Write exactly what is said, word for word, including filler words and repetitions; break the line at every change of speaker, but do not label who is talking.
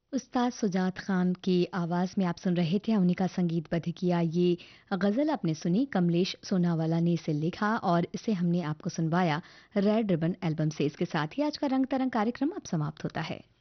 उस्ताद सुजात खान की आवाज़ में आप सुन रहे थे, उन्हीं का संगीतबद्ध किया ये गज़ल आपने सुनी, कमलेश सोनावाला ने इसे लिखा और इसे हमने आपको सुनवाया रेड रिबन एल्बम से। इसके साथ ही आज का रंग तरंग कार्यक्रम अब समाप्त होता है।